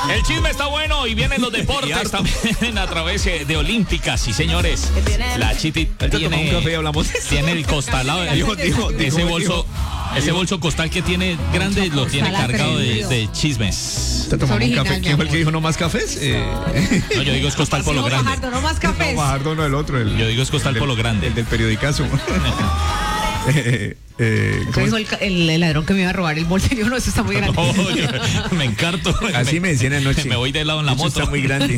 El chisme está bueno y vienen los deportes también a través de Olímpica, sí señores. La Chiti tiene, un café, hablamos. Tiene el costalado, ese bolso costal que tiene grande lo tiene cargado de chismes. ¿Te tomamos un café? ¿Quién fue el que dijo no más cafés? No, yo digo es costal por lo grande. Fajardo, no más cafés. No, Fajardo no, el otro. Yo digo es costal por lo grande. El del periodicazo. Eso dijo el ladrón que me iba a robar el bolso. Yo no, eso está muy grande. No, me encarto. Así me decían anoche. Me voy de lado en la moto. Está muy grande.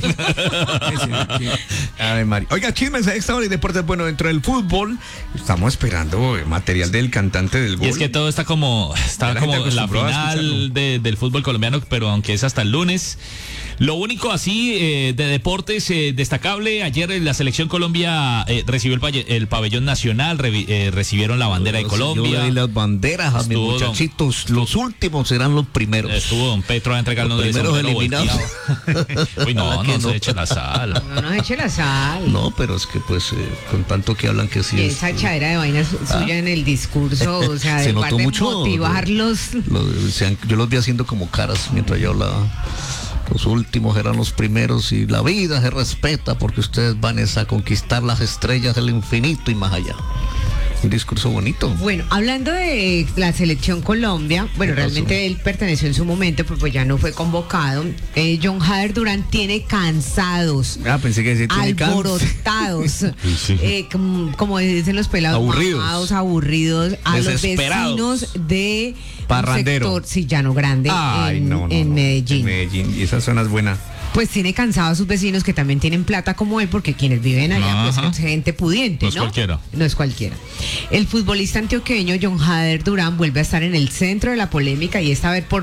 A ver, Mari. Oiga, chismes a esta hora y deportes. Bueno, dentro del fútbol estamos esperando material del cantante del gol. Y es que todo está como la final del fútbol colombiano, pero aunque es hasta el lunes. Lo único así de deportes destacable, ayer la selección Colombia recibió el pabellón nacional, recibieron la bandera de Colombia. Y las banderas a mis muchachitos, los últimos serán los primeros. Estuvo don Petro entregando los primeros eliminados. Uy, no se eche la sal. No se eche la sal. No, pero es que pues con tanto que hablan que sí. Y esa echadera de vainas suya en el discurso, o sea, se de notó mucho. Motivarlos. Yo los vi haciendo como caras mientras yo hablaba. Los últimos eran los primeros y la vida se respeta porque ustedes van a conquistar las estrellas del infinito y más allá. Un discurso bonito. Bueno, hablando de la selección Colombia, bueno, realmente él perteneció en su momento, pero pues ya no fue convocado. John Jader Durán tiene cansados, pensé que sí, alborotados, como dicen los pelados, aburridos, a los vecinos de Parrandero. Un sector Sillano Grande en Medellín. En Medellín, y esa zona es buena. Pues tiene cansados a sus vecinos que también tienen plata como él, porque quienes viven allá pues son gente pudiente, ¿no? No es cualquiera. El futbolista antioqueño John Jader Durán vuelve a estar en el centro de la polémica y esta vez por